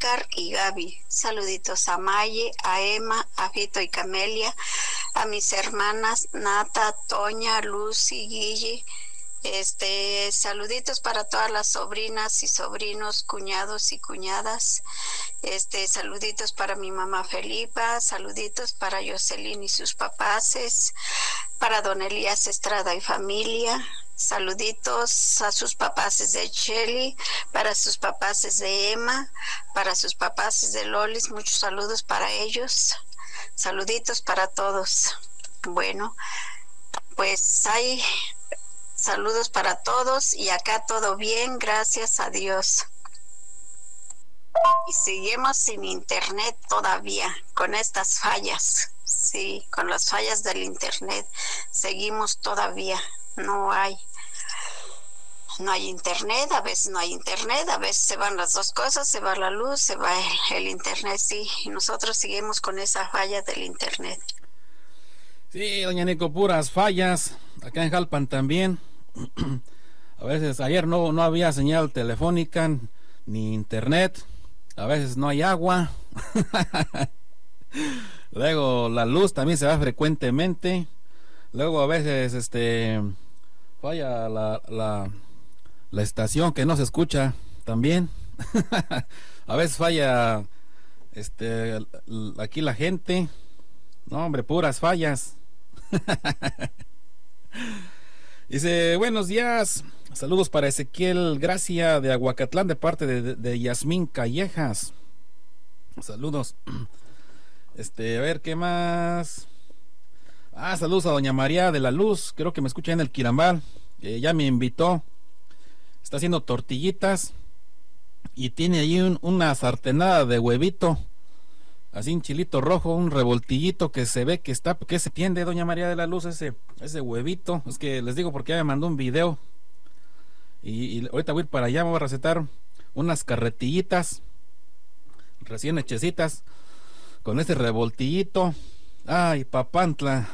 Oscar y Gaby. Saluditos a Maye, a Emma, a Fito y Camelia, a mis hermanas Nata, Toña, Lucy, Guille. Saluditos para todas las sobrinas y sobrinos, cuñados y cuñadas. Saluditos para mi mamá Felipa, saluditos para Jocelyn y sus papaces, para don Elías Estrada y familia. Saluditos a sus papaces de Shelly, para sus papaces de Emma, para sus papaces de Lolis, muchos saludos para ellos. Saluditos para todos. Bueno, pues hay saludos para todos y acá todo bien, gracias a Dios. Y seguimos sin internet todavía, con estas fallas. Sí, con las fallas del internet seguimos todavía. No hay internet, a veces no hay internet, a veces se van las dos cosas, se va la luz, se va el internet, sí, y nosotros seguimos con esa falla del internet. Sí, doña Nico, puras fallas, acá en Jalpan también. A veces, ayer no había señal telefónica, ni internet, a veces no hay agua. Luego la luz también se va frecuentemente. Luego a veces falla la estación, que no se escucha también. A veces falla aquí la gente. No, hombre, puras fallas. Dice, buenos días, saludos para Ezequiel Gracia de Aguacatlán de parte de Yasmín Callejas. Saludos. A ver, ¿qué más? Saludos a doña María de la Luz, creo que me escucha en el Quirambal, que ya me invitó. Está haciendo tortillitas y tiene ahí una sartenada de huevito, así un chilito rojo, un revoltillito que se ve que se tiende, doña María de la Luz, ese huevito. Es que les digo porque ya me mandó un video y ahorita voy a ir para allá, me voy a recetar unas carretillitas recién hechecitas con ese revoltillito. Ay, papantla.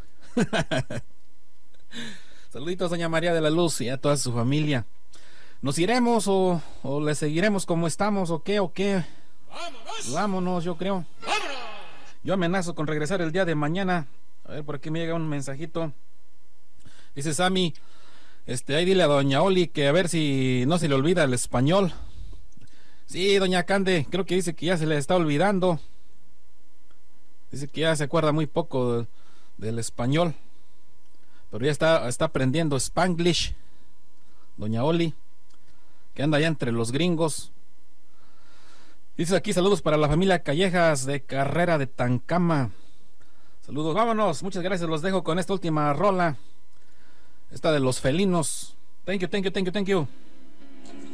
Saluditos, doña María de la Luz, y a toda su familia. ¿Nos iremos o le seguiremos como estamos o qué? Vámonos, yo creo. ¡Vámonos! Yo amenazo con regresar el día de mañana. A ver, por aquí me llega un mensajito. Dice Sammy, ahí dile a doña Oli que a ver si no se le olvida el español. Sí, doña Cande, creo que dice que ya se le está olvidando. Dice que ya se acuerda muy poco del español, pero ya está aprendiendo Spanglish, doña Oli, que anda ya entre los gringos. Dice aquí, saludos para la familia Callejas de Carrera de Tancama. Saludos, vámonos, muchas gracias, los dejo con esta última rola, esta de los felinos. Thank you.